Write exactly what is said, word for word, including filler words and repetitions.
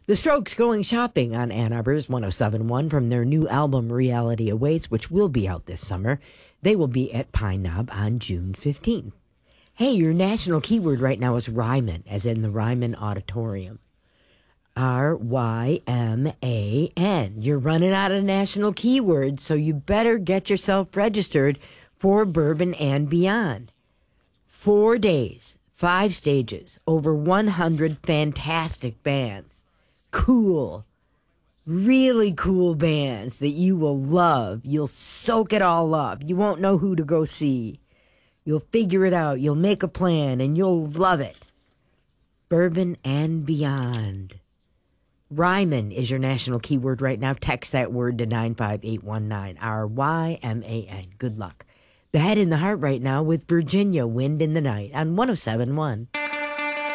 The Strokes going shopping on Ann Arbor's one oh seven point one from their new album Reality Awaits, which will be out this summer. They will be at Pine Knob on June fifteenth. Hey, your national keyword right now is Ryman, as in the Ryman Auditorium. R Y M A N. You're running out of national keywords, so you better get yourself registered for Bourbon and Beyond. Four days, five stages, over one hundred fantastic bands. Cool, really cool bands that you will love. You'll soak it all up. You won't know who to go see. You'll figure it out. You'll make a plan, and you'll love it. Bourbon and Beyond. Ryman is your national keyword right now. Text that word to nine five eight one nine. R Y M A N. Good luck. The Head in the Heart right now with Virginia, Wind in the Night on one oh seven point one.